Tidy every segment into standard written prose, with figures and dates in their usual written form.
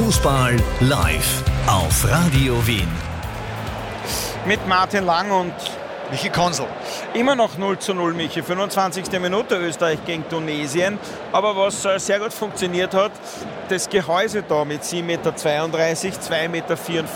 Fußball live auf Radio Wien. Mit Martin Lang und Michi Konsel. Immer noch 0:0, Michi. 25. Minute Österreich gegen Tunesien. Aber was sehr gut funktioniert hat, das Gehäuse da mit 7,32 Meter, 2,44 Meter,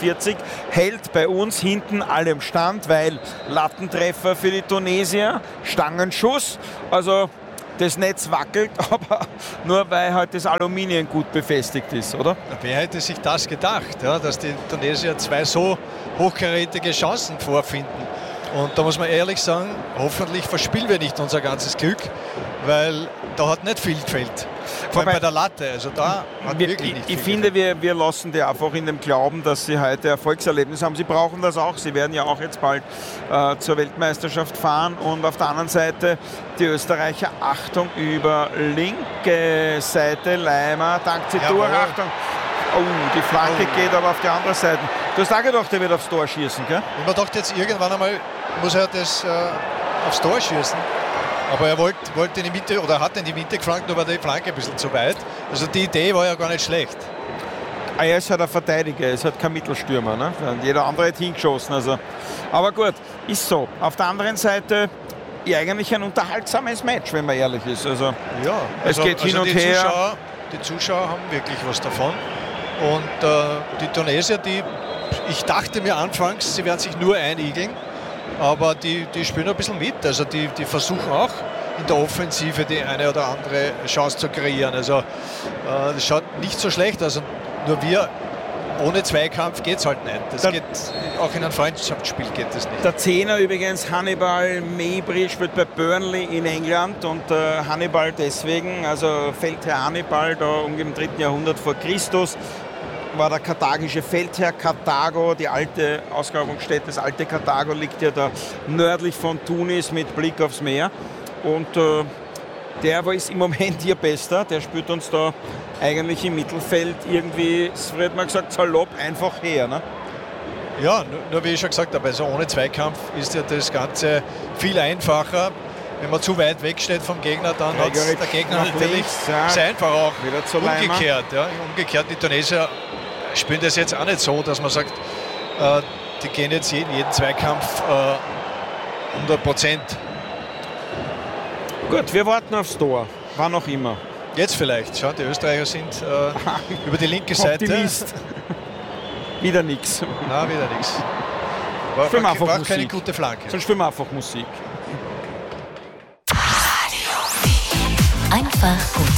hält bei uns hinten alle im Stand, weil Lattentreffer für die Tunesier, Stangenschuss. Also das Netz wackelt, aber nur weil halt das Aluminium gut befestigt ist, oder? Wer hätte sich das gedacht, ja, dass die Tunesier zwei so hochkarätige Chancen vorfinden? Und da muss man ehrlich sagen, hoffentlich verspielen wir nicht unser ganzes Glück, weil da hat nicht viel gefehlt. Vor allem bei der Latte, also da hat wirklich nicht viel Ich finde, wir lassen die einfach in dem Glauben, dass sie heute Erfolgserlebnis haben. Sie brauchen das auch. Sie werden ja auch jetzt bald zur Weltmeisterschaft fahren. Und auf der anderen Seite die Österreicher, Achtung, über linke Seite, Leimer, dank Zitur, Achtung. Oh, die Flanke geht aber auf die andere Seite. Du hast auch gedacht, er wird aufs Tor schießen, gell? Ich mir dachte jetzt irgendwann einmal, muss er das aufs Tor schießen. Aber er wollte in die Mitte oder hat in die Mitte geflankt, nur war die Flanke ein bisschen zu weit. Also die Idee war ja gar nicht schlecht. Er ist halt ein Verteidiger, er ist halt kein Mittelstürmer. Ne? Und jeder andere hat hingeschossen. Also. Aber gut, ist so. Auf der anderen Seite eigentlich ein unterhaltsames Match, wenn man ehrlich ist. Also, ja, es geht hin und her. Die Zuschauer haben wirklich was davon. Und die Tunesier, ich dachte mir anfangs, sie werden sich nur einigeln. Aber die spielen ein bisschen mit. Also die versuchen auch in der Offensive die eine oder andere Chance zu kreieren. Also das schaut nicht so schlecht aus. Und nur wir, ohne Zweikampf geht es halt nicht. Das geht, auch in einem Freundschaftsspiel geht das nicht. Der Zehner übrigens, Hannibal Mejbri, spielt bei Burnley in England. Und Hannibal deswegen, also Feldherr Hannibal, da im 3. Jahrhundert vor Christus, war der karthagische Feldherr. Karthago, die alte Ausgrabungsstätte, das alte Karthago liegt ja da nördlich von Tunis mit Blick aufs Meer. Und der ist im Moment ihr Bester. Der spielt uns da eigentlich im Mittelfeld irgendwie, es wird mal gesagt, salopp einfach her. Ne? Ja, nur wie ich schon gesagt habe, also ohne Zweikampf ist ja das Ganze viel einfacher. Wenn man zu weit weg steht vom Gegner, dann hat der Gegner natürlich sehr einfach auch umgekehrt. Ja, umgekehrt, die Tunesier spielen das jetzt auch nicht so, dass man sagt, die gehen jetzt jeden Zweikampf 100%. Gut, wir warten aufs Tor, wann auch immer. Jetzt vielleicht, schau, die Österreicher sind über die linke Seite. Optimist. Wieder nichts. Nein, wieder nichts. War keine gute Flanke. Sonst spielen wir einfach Musik. Einfach gut.